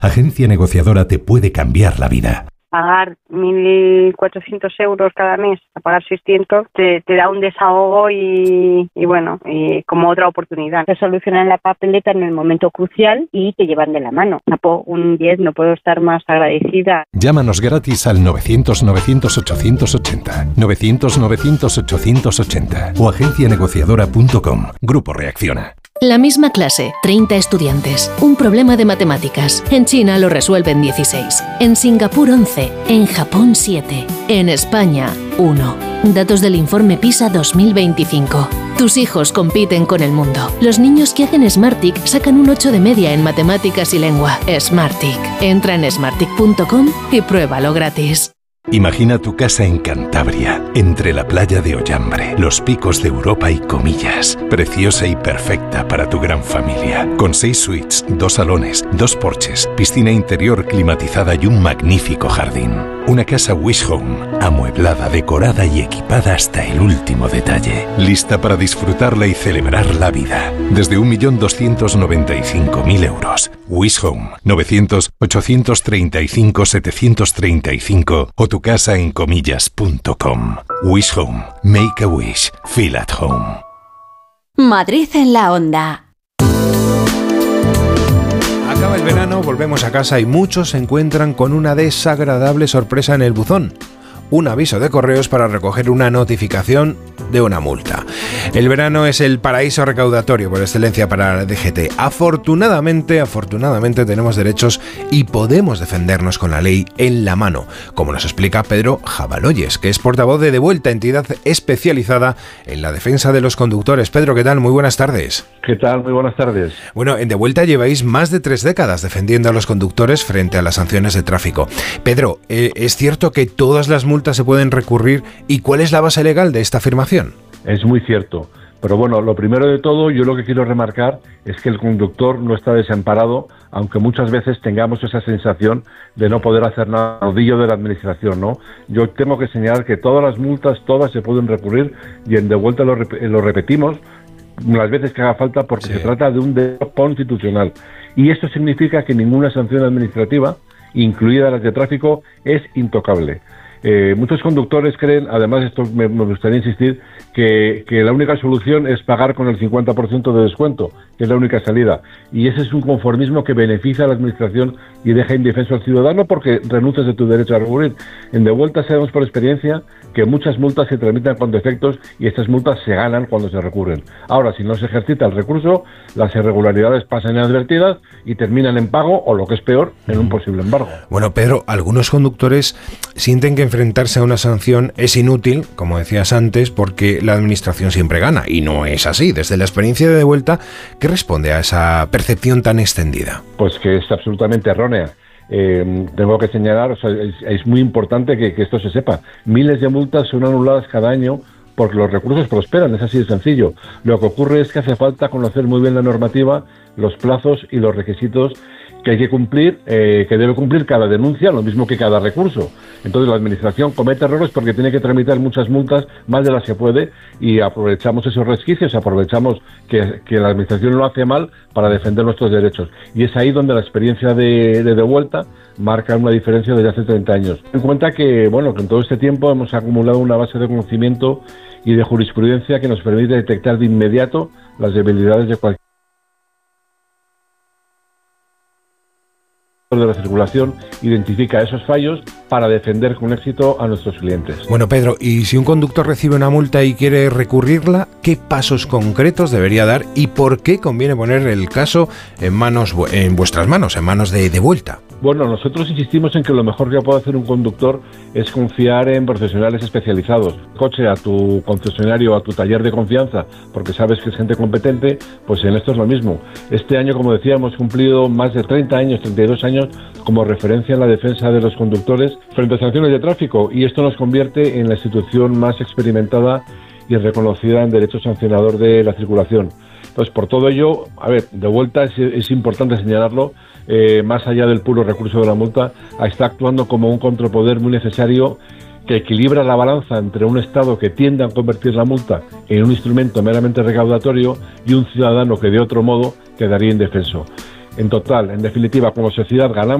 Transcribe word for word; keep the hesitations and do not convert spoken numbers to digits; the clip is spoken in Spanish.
Agencia Negociadora te puede cambiar la vida. Pagar mil cuatrocientos euros cada mes, a pagar seiscientos, te, te da un desahogo y, y bueno, y como otra oportunidad. Te solucionan la papeleta en el momento crucial y te llevan de la mano. Napo, un diez, no puedo estar más agradecida. Llámanos gratis al novecientos novecientos ochocientos ochenta, novecientos novecientos ochocientos ochenta o agencia negociadora punto com. Grupo Reacciona. La misma clase, treinta estudiantes, un problema de matemáticas. En China lo resuelven dieciséis, en Singapur once, en Japón siete, en España uno. Datos del informe PISA dos mil veinticinco. Tus hijos compiten con el mundo. Los niños que hacen Smartick sacan un ocho de media en matemáticas y lengua. Smartick. Entra en smartick punto com y pruébalo gratis. Imagina tu casa en Cantabria, entre la playa de Ollambre, los picos de Europa y Comillas. Preciosa y perfecta para tu gran familia. Con seis suites, dos salones, dos porches, piscina interior climatizada y un magnífico jardín. Una casa Wish Home, amueblada, decorada y equipada hasta el último detalle. Lista para disfrutarla y celebrar la vida. Desde un millón doscientos noventa y cinco mil euros. Wish Home, novecientos ochocientos treinta y cinco setecientos treinta y cinco o tu casa en comillas punto com. Wish Home. Make a wish. Feel at home. Madrid en la onda. Acaba el verano, volvemos a casa y muchos se encuentran con una desagradable sorpresa en el buzón. Un aviso de correos para recoger una notificación de una multa. El verano es el paraíso recaudatorio por excelencia para la D G T. Afortunadamente, afortunadamente tenemos derechos y podemos defendernos con la ley en la mano, como nos explica Pedro Jabaloyes, que es portavoz de Devuelta, entidad especializada en la defensa de los conductores. Pedro, ¿qué tal? Muy buenas tardes. ¿Qué tal? Muy buenas tardes. Bueno, en Devuelta lleváis más de tres décadas defendiendo a los conductores frente a las sanciones de tráfico. Pedro, ¿es cierto que todas las multas se pueden recurrir y cuál es la base legal de esta afirmación? Es muy cierto, pero bueno, lo primero de todo, yo lo que quiero remarcar es que el conductor no está desamparado, aunque muchas veces tengamos esa sensación de no poder hacer nada al rodillo de la administración, ¿no? Yo tengo que señalar que todas las multas, todas se pueden recurrir y en Devuelta lo, rep- lo repetimos las veces que haga falta porque sí. Se trata de un derecho constitucional y esto significa que ninguna sanción administrativa, incluida las de tráfico, es intocable. Eh, muchos conductores creen, además esto me, me gustaría insistir, que, que la única solución es pagar con el cincuenta por ciento de descuento, que es la única salida. Y ese es un conformismo que beneficia a la administración y deja indefenso al ciudadano porque renuncias de tu derecho a recurrir. En Devuelta sabemos por experiencia que muchas multas se tramitan con defectos y estas multas se ganan cuando se recurren. Ahora, si no se ejercita el recurso, las irregularidades pasan inadvertidas y terminan en pago o, lo que es peor, en un posible embargo. Bueno, Pedro, algunos conductores sienten que enfrentarse a una sanción es inútil, como decías antes, porque la administración siempre gana, y no es así. Desde la experiencia de Devuelta, ¿qué responde a esa percepción tan extendida? Pues que es absolutamente errónea. Eh, tengo que señalar, o sea, es, es muy importante que, que esto se sepa. Miles de multas son anuladas cada año porque los recursos prosperan, es así de sencillo. Lo que ocurre es que hace falta conocer muy bien la normativa, los plazos y los requisitos que hay que cumplir, eh, que debe cumplir cada denuncia, lo mismo que cada recurso. Entonces la administración comete errores porque tiene que tramitar muchas multas, más de las que puede, y aprovechamos esos resquicios, aprovechamos que, que la administración lo hace mal para defender nuestros derechos. Y es ahí donde la experiencia de, de Devuelta marca una diferencia desde hace treinta años. Ten en cuenta que, bueno, que en todo este tiempo hemos acumulado una base de conocimiento y de jurisprudencia que nos permite detectar de inmediato las debilidades de cualquier de la circulación, identifica esos fallos para defender con éxito a nuestros clientes. Bueno, Pedro, y si un conductor recibe una multa y quiere recurrirla, ¿qué pasos concretos debería dar y por qué conviene poner el caso en manos, en vuestras manos, en manos de Devuelta? Bueno, nosotros insistimos en que lo mejor que puede hacer un conductor es confiar en profesionales especializados. Coche a tu concesionario, a tu taller de confianza, porque sabes que es gente competente, pues en esto es lo mismo. Este año, como decía, hemos cumplido más de treinta años, treinta y dos años, como referencia en la defensa de los conductores frente a sanciones de tráfico, y esto nos convierte en la institución más experimentada y reconocida en derecho sancionador de la circulación. Pues por todo ello, a ver, Devuelta es, es importante señalarlo, eh, más allá del puro recurso de la multa, está actuando como un contrapoder muy necesario que equilibra la balanza entre un Estado que tiende a convertir la multa en un instrumento meramente recaudatorio y un ciudadano que de otro modo quedaría indefenso. En total, en definitiva, como sociedad ganamos